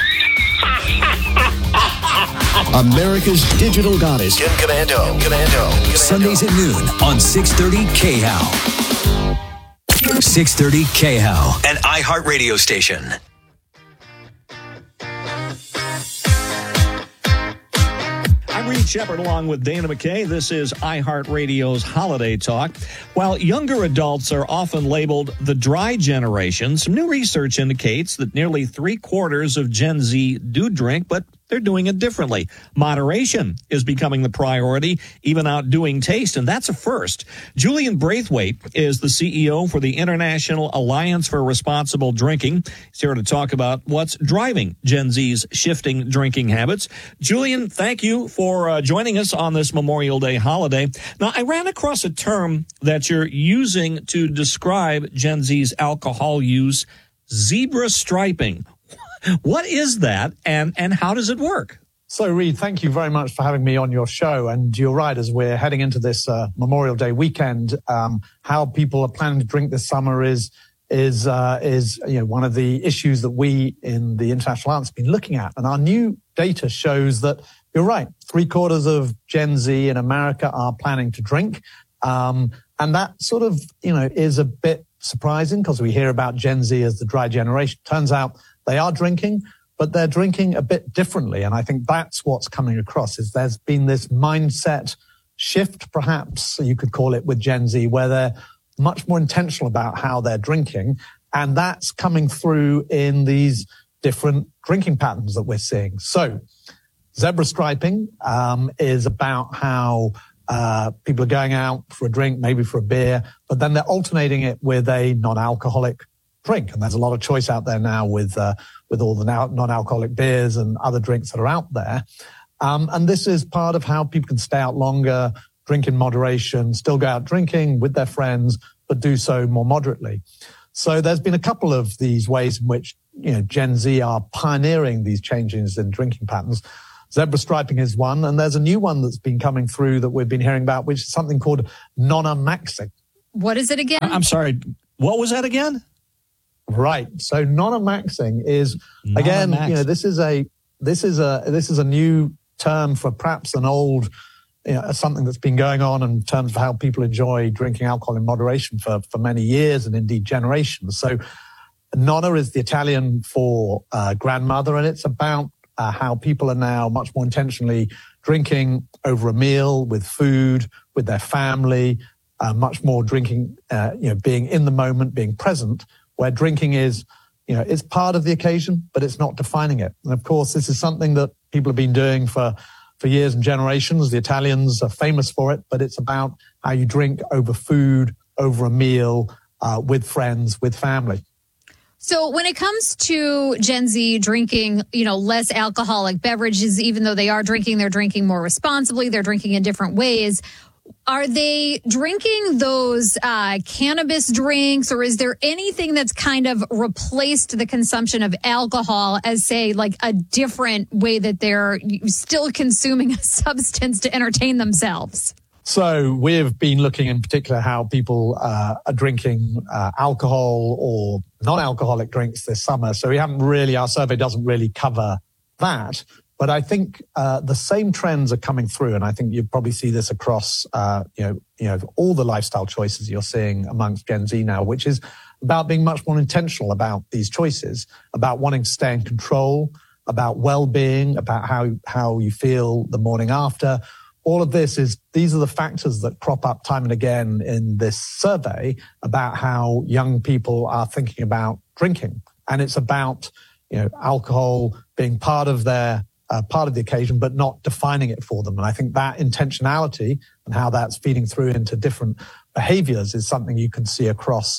America's digital goddess. Kim Komando. Sundays at noon on 630 KHOW. 630 KHOW, an iHeart radio station. I'm Reed Shepard along with Dana McKay. This is iHeartRadio's Holiday Talk. While younger adults are often labeled the dry generation, some new research indicates that nearly 3/4 of Gen Z do drink, but they're doing it differently. Moderation is becoming the priority, even outdoing taste, and that's a first. Julian Braithwaite is the CEO for the International Alliance for Responsible Drinking. He's here to talk about what's driving Gen Z's shifting drinking habits. Julian, thank you for joining us on this Memorial Day holiday. Now, I ran across a term that you're using to describe Gen Z's alcohol use, zebra striping. What is that, and how does it work? So, Reed, thank you very much for having me on your show. And you're right, as we're heading into this Memorial Day weekend, how people are planning to drink this summer is one of the issues that we in the International Alliance have been looking at. And our new data shows that you're right, 3/4 of Gen Z in America are planning to drink, and that sort of is a bit surprising because we hear about Gen Z as the dry generation. Turns out they are drinking, but they're drinking a bit differently. And I think that's what's coming across is there's been this mindset shift, perhaps you could call it, with Gen Z, where they're much more intentional about how they're drinking. And that's coming through in these different drinking patterns that we're seeing. So zebra striping is about how people are going out for a drink, maybe for a beer, but then they're alternating it with a non-alcoholic drink. And there's a lot of choice out there now with all the non-alcoholic beers and other drinks that are out there. And this is part of how people can stay out longer, drink in moderation, still go out drinking with their friends, but do so more moderately. So there's been a couple of these ways in which, Gen Z are pioneering these changes in drinking patterns. Zebra striping is one, and there's a new one that's been coming through that we've been hearing about, which is something called Nona Maxing. What is it again? I'm sorry. What was that again? Right. So Nona Maxing is, again, this is a new term for perhaps an old, something that's been going on in terms of how people enjoy drinking alcohol in moderation for many years and indeed generations. So Nonna is the Italian for grandmother, and it's about how people are now much more intentionally drinking over a meal, with food, with their family, much more drinking, being in the moment, being present, where drinking is, it's part of the occasion, but it's not defining it. And of course, this is something that people have been doing for years and generations. The Italians are famous for it, but it's about how you drink over food, over a meal, with friends, with family. So when it comes to Gen Z drinking, less alcoholic beverages, even though they are drinking, they're drinking more responsibly, they're drinking in different ways. Are they drinking those cannabis drinks, or is there anything that's kind of replaced the consumption of alcohol as, say, like a different way that they're still consuming a substance to entertain themselves? So we've been looking in particular how people are drinking alcohol or non-alcoholic drinks this summer. So our survey doesn't really cover that. But I think the same trends are coming through, and I think you probably see this across, all the lifestyle choices you're seeing amongst Gen Z now, which is about being much more intentional about these choices, about wanting to stay in control, about well-being, about how you feel the morning after. All of these are the factors that crop up time and again in this survey about how young people are thinking about drinking, and it's about alcohol being part of the occasion, but not defining it for them. And I think that intentionality and how that's feeding through into different behaviors is something you can see across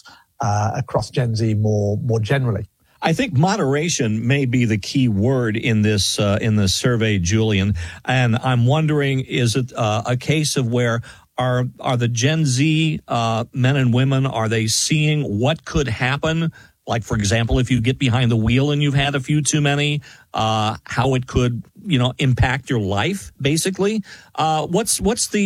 Gen Z more generally. I think moderation may be the key word in this survey, Julian. And I'm wondering, is it a case of where are the Gen Z men and women, are they seeing what could happen? Like, for example, if you get behind the wheel and you've had a few too many, how it could, impact your life, basically. What's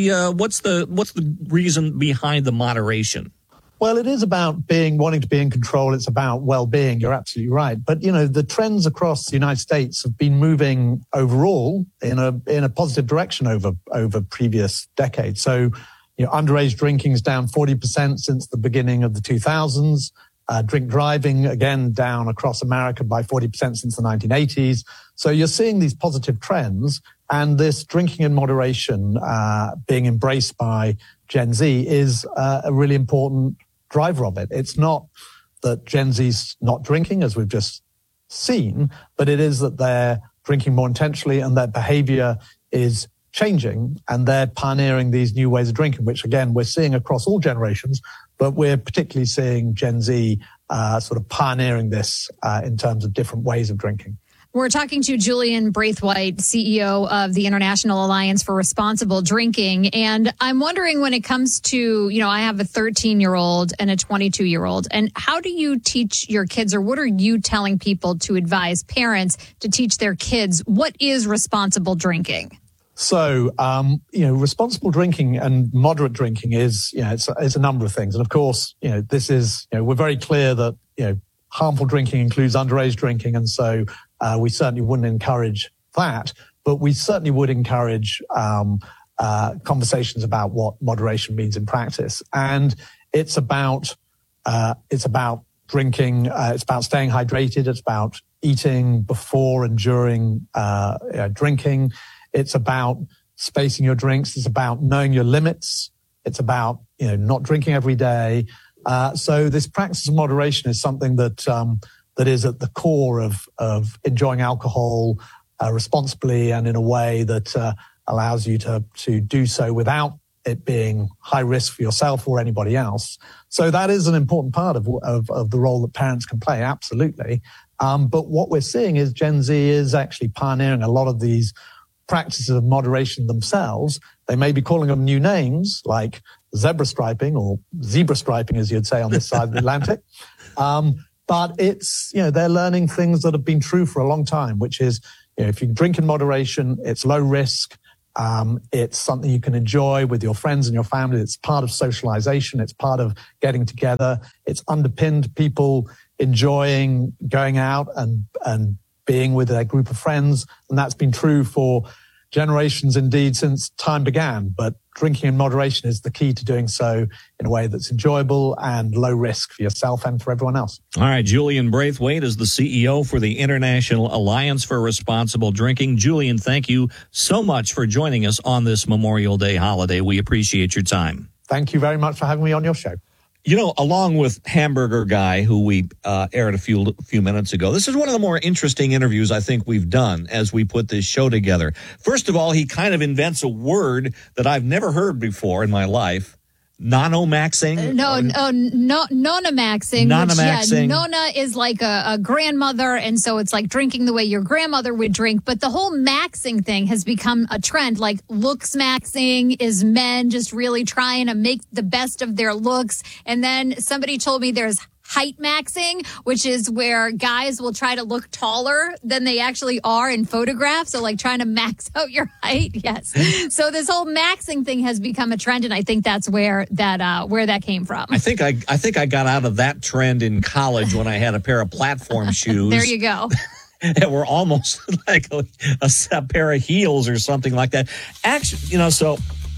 the reason behind the moderation? Well, it is about wanting to be in control. It's about well-being. You're absolutely right. But, the trends across the United States have been moving overall in a positive direction over previous decades. So, underage drinking is down 40% since the beginning of the 2000s. Drink driving, again, down across America by 40% since the 1980s. So you're seeing these positive trends, and this drinking in moderation being embraced by Gen Z is a really important driver of it. It's not that Gen Z's not drinking, as we've just seen, but it is that they're drinking more intentionally and their behavior is changing, and they're pioneering these new ways of drinking, which, again, we're seeing across all generations, but we're particularly seeing Gen Z sort of pioneering this in terms of different ways of drinking. We're talking to Julian Braithwaite, CEO of the International Alliance for Responsible Drinking. And I'm wondering, when it comes to, I have a 13-year-old and a 22-year-old, and how do you teach your kids, or what are you telling people to advise parents to teach their kids what is responsible drinking? So, responsible drinking and moderate drinking is, it's a number of things. And of course, this is, we're very clear that, harmful drinking includes underage drinking. And so we certainly wouldn't encourage that, but we certainly would encourage conversations about what moderation means in practice. And it's about drinking. It's about staying hydrated. It's about eating before and during drinking. It's about spacing your drinks. It's about knowing your limits. It's about, not drinking every day. So this practice of moderation is something that is at the core of enjoying alcohol responsibly and in a way that allows you to do so without it being high risk for yourself or anybody else. So that is an important part of the role that parents can play, absolutely. But what we're seeing is Gen Z is actually pioneering a lot of these practices of moderation themselves. They may be calling them new names like zebra striping or zebra striping, as you'd say on this side of the Atlantic. But it's, they're learning things that have been true for a long time, which is, if you drink in moderation, it's low risk. It's something you can enjoy with your friends and your family. It's part of socialization. It's part of getting together. It's underpinned people enjoying going out and being with their group of friends. And that's been true for generations, indeed, since time began. But drinking in moderation is the key to doing so in a way that's enjoyable and low risk for yourself and for everyone else. All right, Julian Braithwaite is the CEO for the International Alliance for Responsible Drinking. Julian, thank you so much for joining us on this Memorial Day holiday. We appreciate your time. Thank you very much for having me on your show. Along with Hamburger Guy, who we aired a few minutes ago, this is one of the more interesting interviews I think we've done as we put this show together. First of all, he kind of invents a word that I've never heard before in my life. Nonomaxing? Nonomaxing. Nonomaxing. Nona is like a grandmother, and so it's like drinking the way your grandmother would drink. But the whole maxing thing has become a trend. Like looks maxing is men just really trying to make the best of their looks. And then somebody told me there's height maxing, which is where guys will try to look taller than they actually are in photographs. So like trying to max out your height. Yes. So this whole maxing thing has become a trend. And I think that's where that came from. I think I got out of that trend in college when I had a pair of platform shoes. There you go. That were almost like a pair of heels or something like that. Actually, so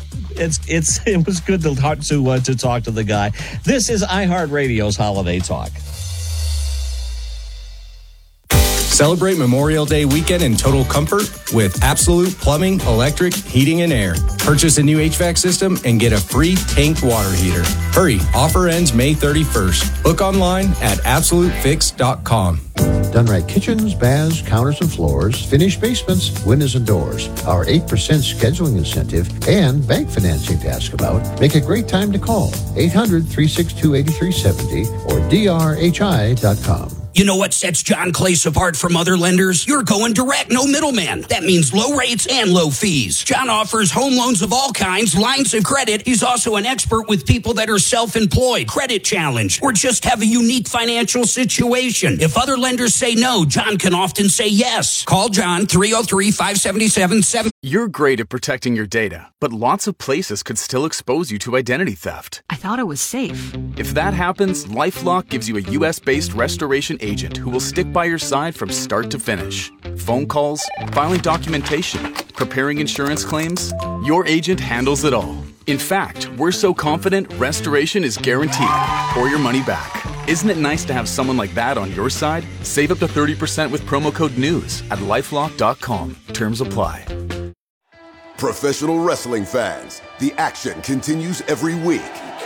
it was good to talk to the guy. This is iHeartRadio's Holiday Talk. Celebrate Memorial Day weekend in total comfort with Absolute Plumbing, Electric, Heating, and Air. Purchase a new HVAC system and get a free tank water heater. Hurry, offer ends May 31st. Book online at AbsoluteFix.com. Done right kitchens, baths, counters and floors, finished basements, windows and doors. Our 8% scheduling incentive and bank financing to ask about make a great time to call. 800-362-8370 or drhi.com. You know what sets John Clace apart from other lenders? You're going direct, no middleman. That means low rates and low fees. John offers home loans of all kinds, lines of credit. He's also an expert with people that are self-employed, credit challenged, or just have a unique financial situation. If other lenders say no, John can often say yes. Call John, 303-577-7. You're great at protecting your data, but lots of places could still expose you to identity theft. I thought it was safe. If that happens, LifeLock gives you a U.S.-based restoration agent who will stick by your side from start to finish. Phone calls, filing documentation, preparing insurance claims, your agent handles it all. In fact, we're so confident restoration is guaranteed or your money back. Isn't it nice to have someone like that on your side? Save up to 30% with promo code NEWS at LifeLock.com. Terms apply. Professional wrestling fans, the action continues every week.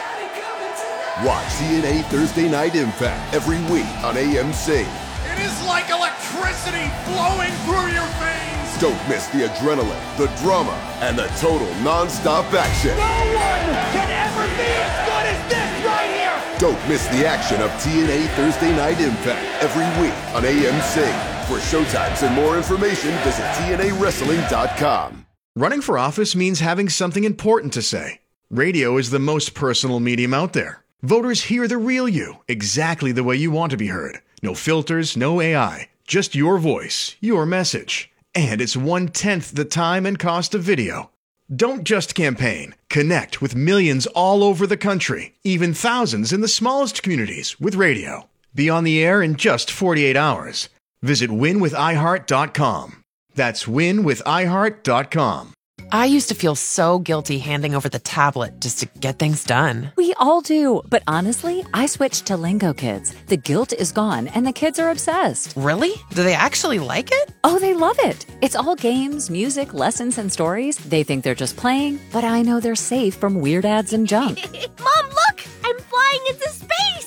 Watch TNA Thursday Night Impact every week on AMC. It is like electricity flowing through your veins. Don't miss the adrenaline, the drama, and the total non-stop action. No one can ever be as good as this right here. Don't miss the action of TNA Thursday Night Impact every week on AMC. For showtimes and more information, visit TNAWrestling.com. Running for office means having something important to say. Radio is the most personal medium out there. Voters hear the real you, exactly the way you want to be heard. No filters, no AI, just your voice, your message. And it's 1/10 the time and cost of video. Don't just campaign. Connect with millions all over the country, even thousands in the smallest communities with radio. Be on the air in just 48 hours. Visit winwithiheart.com. That's winwithiheart.com. I used to feel so guilty handing over the tablet just to get things done. We all do. But honestly, I switched to Lingo Kids. The guilt is gone and the kids are obsessed. Really? Do they actually like it? Oh, they love it. It's all games, music, lessons, and stories. They think they're just playing, but I know they're safe from weird ads and junk. Mom, look! I'm flying into space!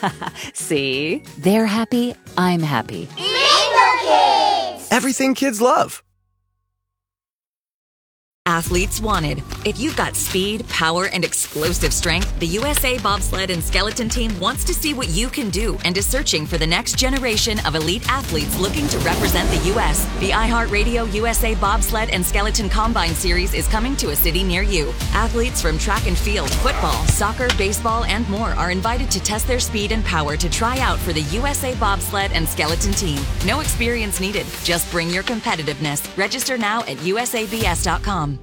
See? They're happy. I'm happy. Lingo Kids! Everything kids love. athletes wanted. If you've got speed, power, and explosive strength, the USA Bobsled and Skeleton Team wants to see what you can do and is searching for the next generation of elite athletes looking to represent the U.S. The iHeartRadio USA Bobsled and Skeleton Combine Series is coming to a city near you. Athletes from track and field, football, soccer, baseball, and more are invited to test their speed and power to try out for the USA Bobsled and Skeleton Team. No experience needed. Just bring your competitiveness. Register now at usabs.com.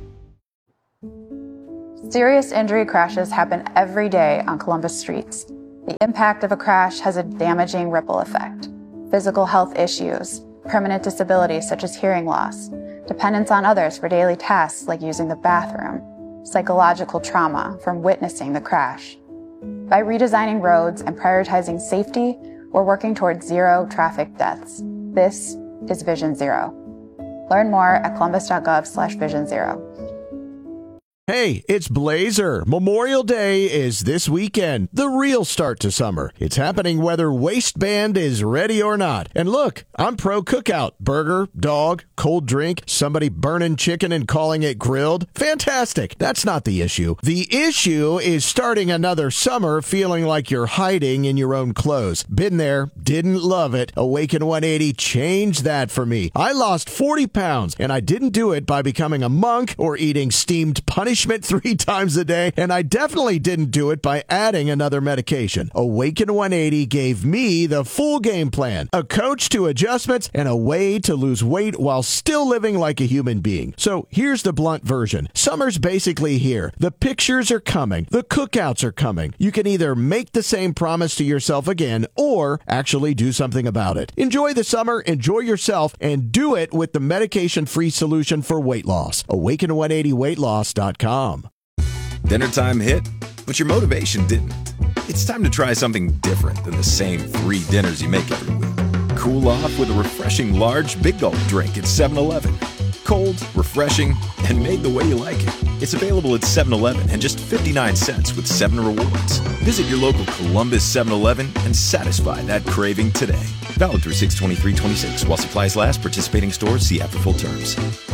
Serious injury crashes happen every day on Columbus streets. The impact of a crash has a damaging ripple effect. Physical health issues, permanent disabilities such as hearing loss, dependence on others for daily tasks like using the bathroom, psychological trauma from witnessing the crash. By redesigning roads and prioritizing safety, we're working towards zero traffic deaths. This is Vision Zero. Learn more at columbus.gov/Vision Zero. Hey, it's Blazer. Memorial Day is this weekend, the real start to summer. It's happening whether waistband is ready or not. And look, I'm pro cookout. Burger, dog, cold drink, somebody burning chicken and calling it grilled. Fantastic. That's not the issue. The issue is starting another summer feeling like you're hiding in your own clothes. Been there, didn't love it. Awaken 180 changed that for me. I lost 40 pounds, and I didn't do it by becoming a monk or eating steamed punishment 3 times a day, and I definitely didn't do it by adding another medication. Awaken 180 gave me the full game plan, a coach to adjustments, and a way to lose weight while still living like a human being. So here's the blunt version. Summer's basically here. The pictures are coming. The cookouts are coming. You can either make the same promise to yourself again or actually do something about it. Enjoy the summer, enjoy yourself, and do it with the medication-free solution for weight loss. Awaken180weightloss.com. Dinner time hit, but your motivation didn't. It's time to try something different than the same 3 dinners you make every week. Cool off with a refreshing large Big Gulp drink at 7-Eleven. Cold, refreshing, and made the way you like it. It's available at 7-Eleven and just 59 cents with 7 rewards. Visit your local Columbus 7-Eleven and satisfy that craving today. Valid through 6/23/26 while supplies last. Participating stores see app for full terms.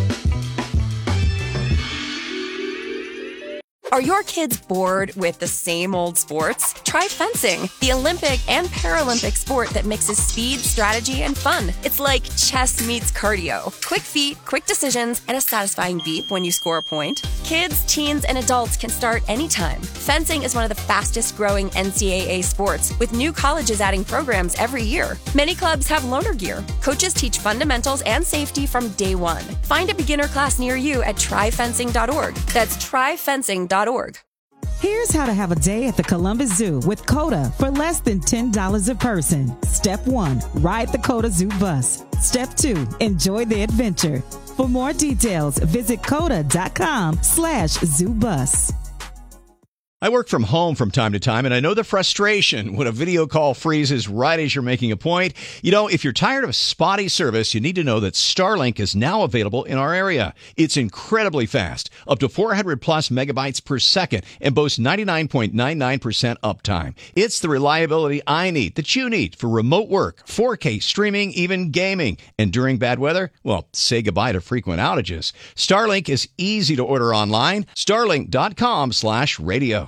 Are your kids bored with the same old sports? Try fencing, the Olympic and Paralympic sport that mixes speed, strategy, and fun. It's like chess meets cardio. Quick feet, quick decisions, and a satisfying beep when you score a point. Kids, teens, and adults can start anytime. Fencing is one of the fastest growing NCAA sports, with new colleges adding programs every year. Many clubs have loaner gear. Coaches teach fundamentals and safety from day one. Find a beginner class near you at tryfencing.org. That's tryfencing.org. Here's how to have a day at the Columbus Zoo with COTA for less than $10 a person. Step 1, ride the COTA Zoo bus. Step 2, enjoy the adventure. For more details, visit COTA.com/ZooBus. I work from home from time to time, and I know the frustration when a video call freezes right as you're making a point. You know, if you're tired of spotty service, you need to know that Starlink is now available in our area. It's incredibly fast, up to 400 plus megabytes per second, and boasts 99.99% uptime. It's the reliability I need, that you need, for remote work, 4K streaming, even gaming. And during bad weather, well, say goodbye to frequent outages. Starlink is easy to order online. Starlink.com/radio.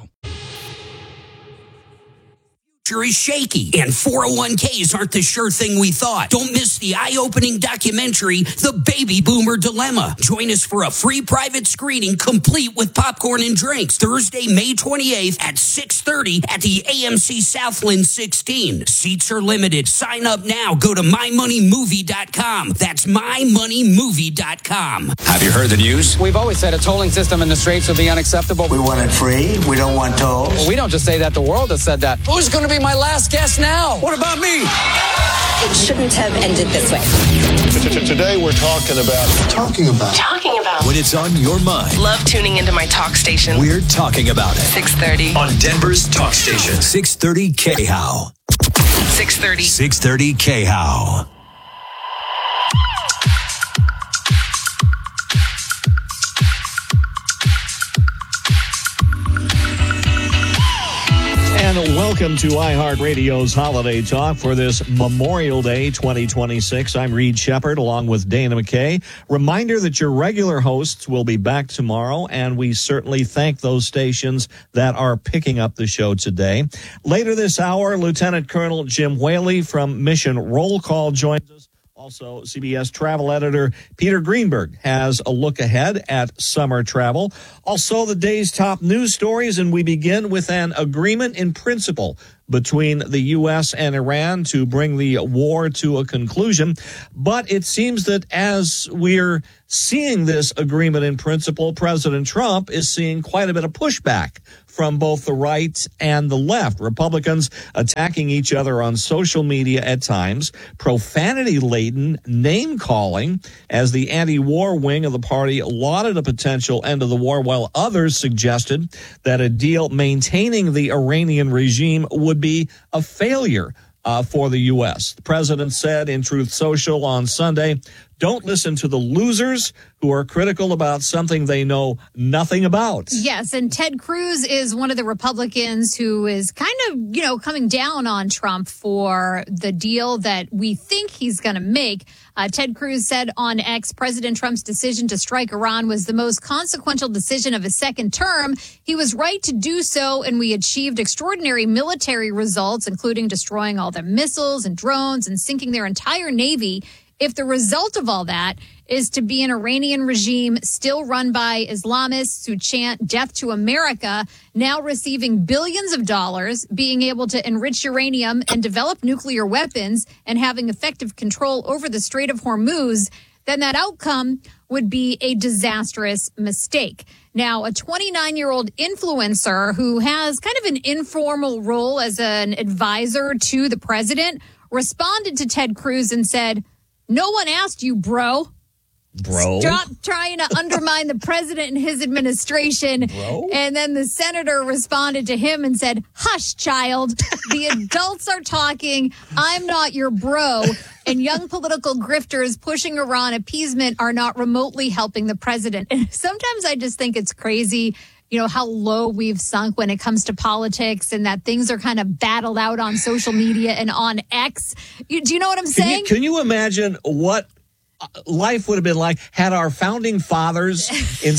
Is shaky, and 401ks aren't the sure thing we thought. Don't miss the eye-opening documentary, The Baby Boomer Dilemma. Join us for a free private screening complete with popcorn and drinks Thursday, May 28th at 6:30 at the AMC Southland 16. Seats are limited. Sign up now. Go to mymoneymovie.com. That's mymoneymovie.com. Have you heard the news? We've always said a tolling system in the straits would be unacceptable. We want it free. We don't want tolls. Well, we don't just say that. The world has said that. Who's going to be my last guest now? What about me? It shouldn't have ended this way. Today we're talking about When it's on your mind, Love tuning into my talk station. we're talking about it. 6:30. On Denver's talk station, 630 KHOW. 6:30. 630 KHOW. And And welcome to iHeartRadio's Holiday Talk for this Memorial Day 2026. I'm Reed Shepard along with Dana McKay. Reminder that your regular hosts will be back tomorrow, and we certainly thank those stations that are picking up the show today. Later this hour, Lieutenant Colonel Jim Whaley from Mission Roll Call joins us. Also, CBS travel editor Peter Greenberg has a look ahead at summer travel. Also, the day's top news stories, and we begin with an agreement in principle between the U.S. and Iran to bring the war to a conclusion. But it seems that as we're seeing this agreement in principle, President Trump is seeing quite a bit of pushback from both the right and the left. Republicans attacking each other on social media at times, profanity-laden name-calling as the anti-war wing of the party lauded a potential end of the war, while others suggested that a deal maintaining the Iranian regime would be a failure for the U.S. The president said in Truth Social on Sunday, "Don't listen to the losers who are critical about something they know nothing about." Yes, and Ted Cruz is one of the Republicans who is kind of, coming down on Trump for the deal that we think he's going to make. Ted Cruz said on X, President Trump's decision to strike Iran was the most consequential decision of his second term. He was right to do so, and we achieved extraordinary military results, including destroying all their missiles and drones and sinking their entire Navy. If the result of all that is to be an Iranian regime still run by Islamists who chant death to America, now receiving billions of dollars, being able to enrich uranium and develop nuclear weapons, and having effective control over the Strait of Hormuz, then that outcome would be a disastrous mistake. Now, a 29-year-old influencer who has kind of an informal role as an advisor to the president responded to Ted Cruz and said, "No one asked you, bro. Stop trying to undermine the president and his administration." Bro? And then the senator responded to him and said, "Hush, child. The adults are talking. I'm not your bro. And young political grifters pushing Iran appeasement are not remotely helping the president." And sometimes I just think it's crazy, how low we've sunk when it comes to politics, and that things are kind of battled out on social media and on X. Do you know what I'm saying? Can you imagine what life would have been like had our founding fathers in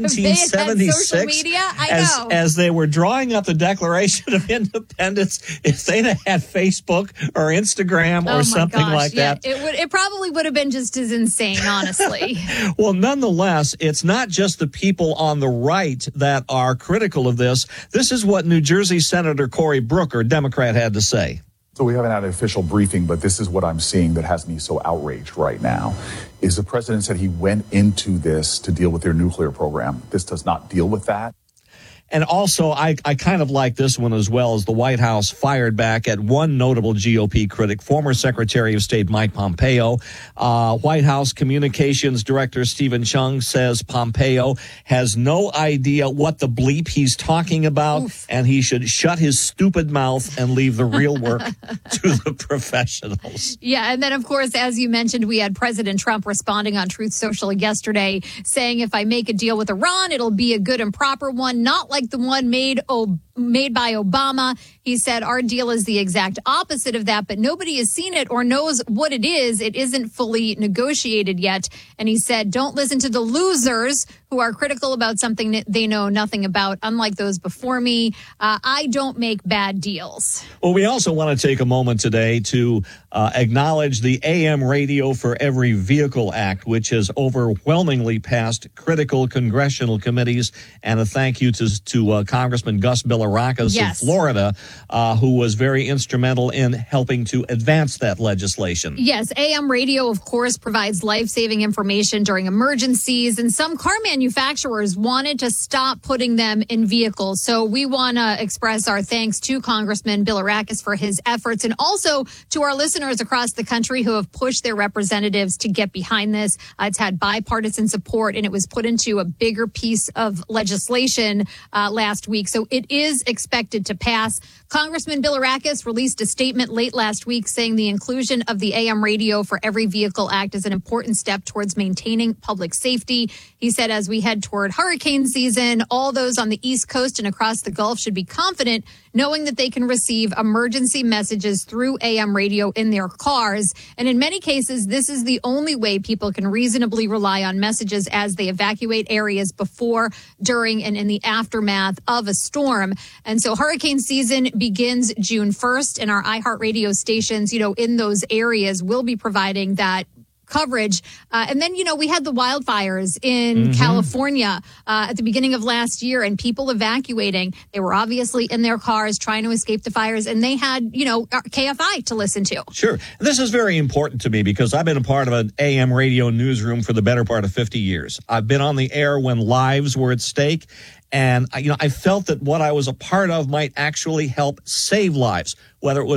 1776 as they were drawing up the Declaration of Independence, if they'd have had Facebook or Instagram or something like that. It probably would have been just as insane, honestly. Well, nonetheless, it's not just the people on the right that are critical of this. This is what New Jersey Senator Cory Booker, Democrat, had to say. So we haven't had an official briefing, but this is what I'm seeing that has me so outraged right now, is the president said he went into this to deal with their nuclear program. This does not deal with that. And also, I kind of like this one as well, as the White House fired back at one notable GOP critic, former Secretary of State Mike Pompeo. White House Communications Director Stephen Chung says Pompeo has no idea what the bleep he's talking about, and he should shut his stupid mouth and leave the real work to the professionals. Yeah, and then, of course, as you mentioned, we had President Trump responding on Truth Social yesterday, saying if I make a deal with Iran, it'll be a good and proper one, not like the one made by Obama. He said our deal is the exact opposite of that, but nobody has seen it or knows what it is. It isn't fully negotiated yet. And he said, don't listen to the losers who are critical about something that they know nothing about, unlike those before me. I don't make bad deals. Well, we also want to take a moment today to acknowledge the AM Radio for Every Vehicle Act, which has overwhelmingly passed critical congressional committees, and a thank you to Congressman Gus Bilirakis of Florida, who was very instrumental in helping to advance that legislation. Yes, AM radio, of course, provides life-saving information during emergencies, and some car manufacturers wanted to stop putting them in vehicles. So we want to express our thanks to Congressman Bilirakis for his efforts, and also to our listeners across the country who have pushed their representatives to get behind this. It's had bipartisan support, and it was put into a bigger piece of legislation last week. So it is expected to pass. Congressman Bilirakis released a statement late last week saying the inclusion of the AM radio for every vehicle act is an important step towards maintaining public safety. He said as we head toward hurricane season, all those on the East Coast and across the Gulf should be confident knowing that they can receive emergency messages through AM radio in their cars. And in many cases, this is the only way people can reasonably rely on messages as they evacuate areas before, during, and in the aftermath of a storm. And so hurricane season begins June 1st, and our iHeartRadio stations, in those areas will be providing that coverage. And then, we had the wildfires in California at the beginning of last year, and people evacuating. They were obviously in their cars trying to escape the fires, and they had, KFI to listen to. Sure. This is very important to me because I've been a part of an AM radio newsroom for the better part of 50 years. I've been on the air when lives were at stake. And, I felt that what I was a part of might actually help save lives, whether it was